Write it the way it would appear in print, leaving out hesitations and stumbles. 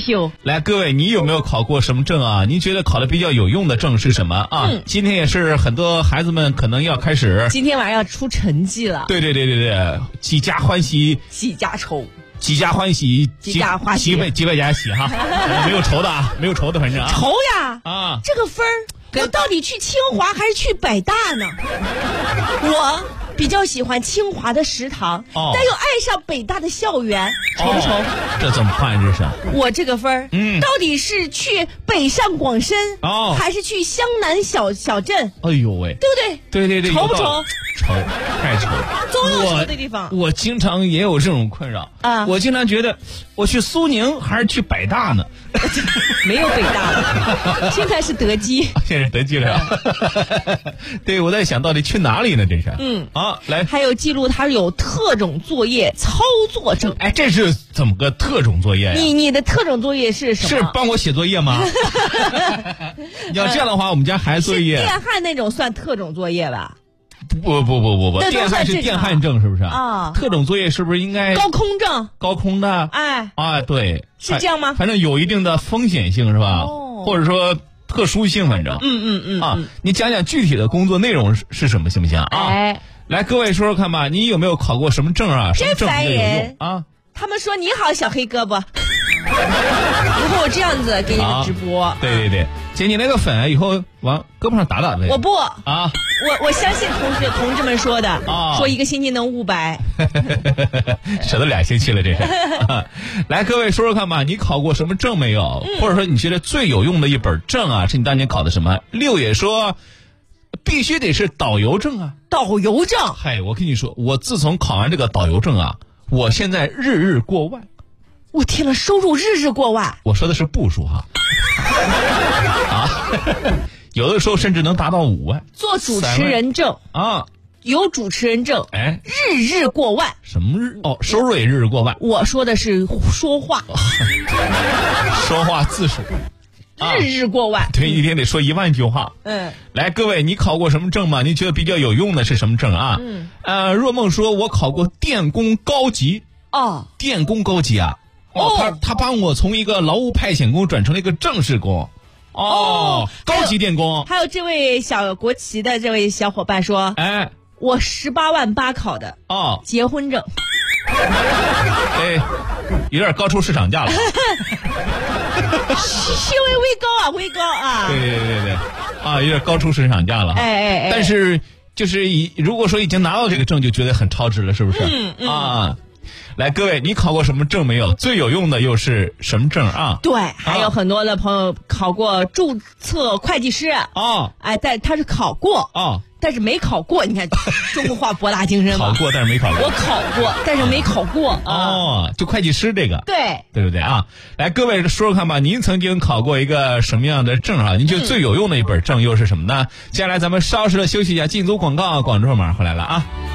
呦， 来，各位，你有没有考过什么证啊？您觉得考的比较有用的证是什么啊？今天也是很多孩子们可能要开始， 今天晚上要出成绩了。 对，几家欢喜几家愁， 几家欢喜几家欢喜， 几百家喜哈，没有愁的啊，没有愁的，反正啊， 愁呀啊， 这个分儿，我到底去清华还是去北大呢？我比较喜欢清华的食堂，但又爱上北大的校园，愁不愁？ 这怎么办？这是我这个分儿，到底是去北上广深，还是去湘南小镇？ 哎呦喂， 对不对？ 对， 愁不愁？ 愁，太愁， 总有愁的地方。 我经常也有这种困扰啊！ 我经常觉得，我去苏宁还是去北大呢？ 没有北大了，现在是德基， 现在是德基了。对，我在想到底去哪里呢？这是来， 还有记录他有特种作业操作证。 哎，这是怎么个特种作业呀？ 你的特种作业是什么？ 是帮我写作业吗？要这样的话，我们家孩子作业， 电焊那种算特种作业吧？ 不，电焊是电焊证，是不是啊？ 特种作业是不是应该高空证？ 高空的，对， 是这样吗？ 反正有一定的风险性，是吧？或者说特殊性，反正你讲讲具体的工作内容是什么，行不行啊？来，各位说说看吧，你有没有考过什么证啊？什么证比较有用啊？ 他们说你好，小黑胳膊。以后我这样子给你们直播。 对，姐，你那个粉以后往胳膊上打呗。 我不啊， 我相信同志们说的，说一个星期能500， 舍得2星期了，这是。来，各位说说看吧，你考过什么证没有？或者说你觉得最有用的一本证啊，是你当年考的什么？六爷说，必须得是导游证啊。 导游证？ 嗨，我跟你说，我自从考完这个导游证啊，我现在日过万。 我天了，收入日过万。 我说的是步数哈。有的时候甚至能达到5万。 做主持人证啊， 有主持人证，日过万。 什么日？收入也日过万。 我说的是说话， 说话字数， 日过万。 对，一天得说1万句话。来，各位，你考过什么证吗？你觉得比较有用的是什么证啊？若梦说，我考过电工高级。电工高级啊。他帮我从一个劳务派遣工转成了一个正式工。高级电工。还有这位小国旗的这位小伙伴说，我18万8考的结婚证。 有点高出市场价了。 稍微微高啊。 对，有点高出市场价了。但是就是如果说已经拿到这个证，就觉得很超值了，是不是？来，各位，你考过什么证没有？最有用的又是什么证啊？ 对，还有很多的朋友考过注册会计师但他是考过但是没考过。你看，中国话博大精深嘛。 考过但是没考过。 我考过，但是没考过就会计师这个， 对不对啊？来，各位说说看吧，您曾经考过一个什么样的证啊？您觉得最有用的一本证又是什么呢？接下来咱们稍事的休息一下，进组广告，广州马上回来了啊。